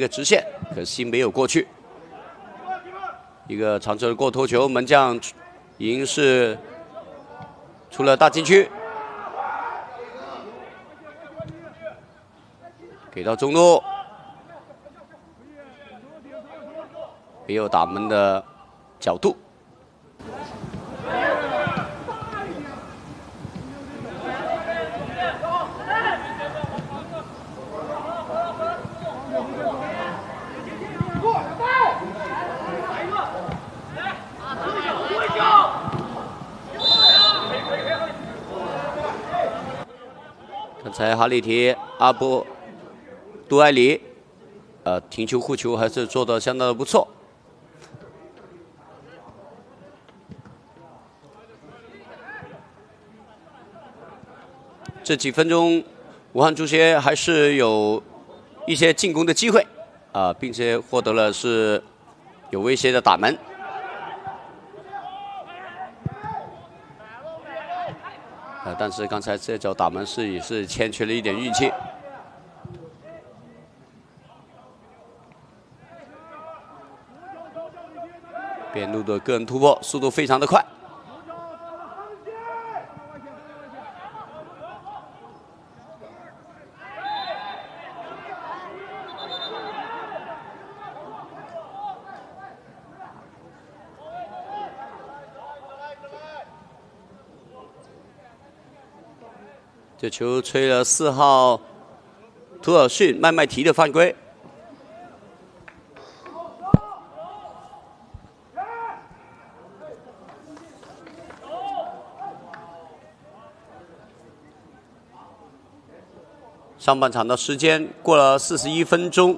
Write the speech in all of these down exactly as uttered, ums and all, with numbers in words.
个直线，可惜没有过去。一个长球的过头球，门将已经是出了大禁区，给到中路，没有打门的角度。 刚才哈里提阿布杜埃里，呃，停球护球还是做得相当的不错。这几分钟，武汉足协还是有一些进攻的机会啊、呃，并且获得了是有威胁的打门。 呃，但是刚才这脚打门是也是欠缺了一点运气。边路的个人突破速度非常的快。这球吹了四号图尔逊麦麦提的犯规。上半场的时间过了四十一分钟，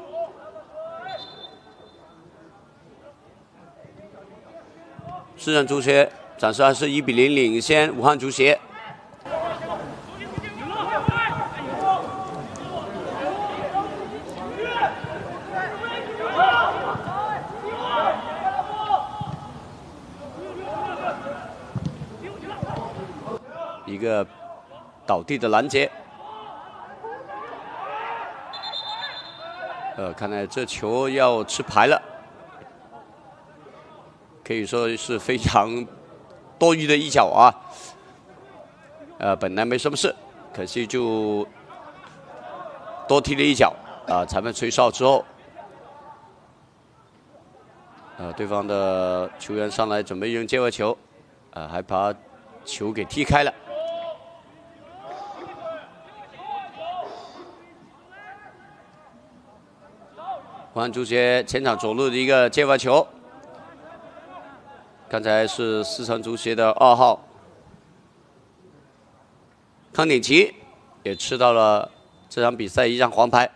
市政足协暂时还是一比零领先武汉足协。 一个倒地的拦截，呃，看来这球要吃牌了，可以说是非常多余的一脚啊。呃，本来没什么事，可惜就多踢了一脚啊。裁判吹哨之后，呃，对方的球员上来准备用界外球，啊，还把球给踢开了。 武汉足协前场左路的一个界外球，刚才是四川足协的二号康典奇也吃到了这场比赛一张黄牌。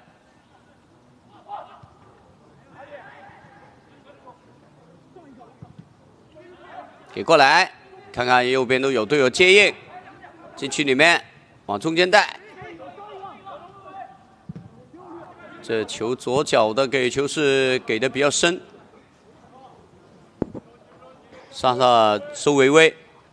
给过来，看看右边都有队友接应，禁区里面往中间带。 这球左脚的给球是给的比较深，上上收维维，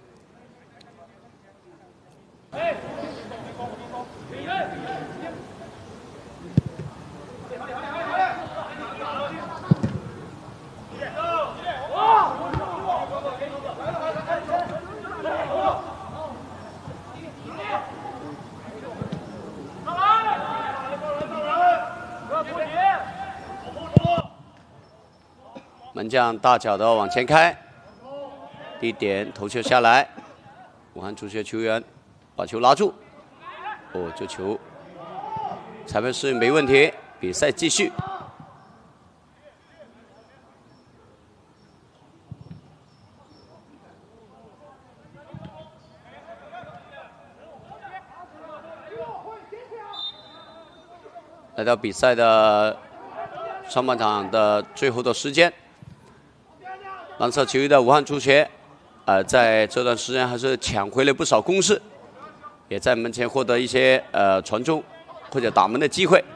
门将大脚的往前开，一点头球下来，武汉足协球员把球拉住。哦，这球裁判是没问题，比赛继续。来到比赛的上半场的最后的时间。 蓝色球衣的武汉足协，呃，在这段时间还是抢回了不少攻势，也在门前获得一些呃传中或者打门的机会。